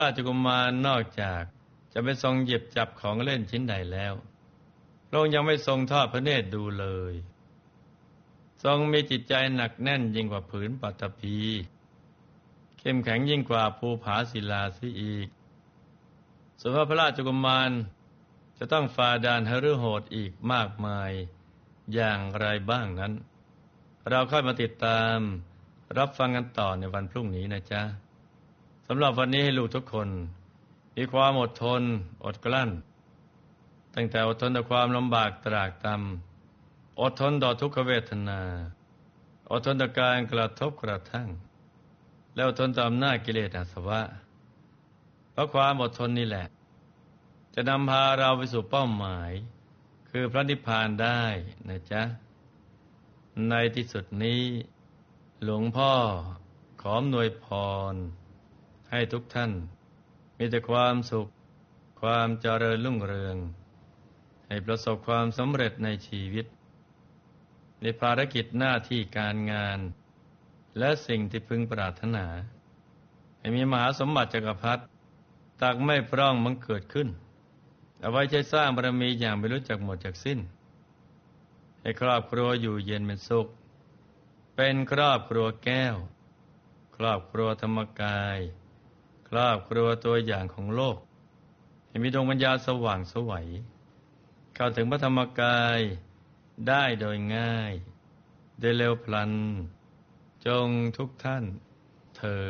ราชกุมารนอกจากจะไม่ทรงหยิบจับของเล่นชิ้นใดแล้วพระองค์ยังไม่ทรงทอดพระเนตรดูเลยทรงมีจิตใจหนักแน่นยิ่งกว่าผืนปฐพีเข้มแข็งยิ่งกว่าภูผาศิลาเสียอีกส่วนว่าพระราชกุมารจะต้องฝ่าด่านหฤโหดอีกมากมายอย่างไรบ้างนั้นเราค่อยมาติดตามรับฟังกันต่อในวันพรุ่งนี้นะจ๊ะสำหรับวันนี้ให้ลูกทุกคนมีความอดทนอดกลั้นตั้งแต่อดทนต่อความลำบากตรากตรำอดทนต่อทุกขเวทนาอดทนต่อการกระทบกระทั่งแล้วอดทนต่ออำนาจกิเลสอาสวะเพราะความอดทนนี่แหละจะนำพาเราไปสู่เป้าหมายคือพระนิพพานได้นะจ๊ะในที่สุดนี้หลวงพ่อขออำนวยพรให้ทุกท่านมีแต่ความสุขความเจริญรุ่งเรืองให้ประสบความสำเร็จในชีวิตในภารกิจหน้าที่การงานและสิ่งที่พึงปรารถนาให้มีมหาสมบัติจักรพรรดิตักไม่พร่องบังเกิดขึ้นเอาไว้ใช้สร้างบารมีอย่างไม่รู้จักหมดจักสิ้นให้ครอบครัวอยู่เย็นเป็นสุขเป็นครอบครัวแก้วครอบครัวธรรมกายครอบครัวตัวอย่างของโลกให้มีดวงปัญญาสว่างไสวเข้าถึงพระธรรมกายได้โดยง่ายได้เร็วพลันจงทุกท่านเถิด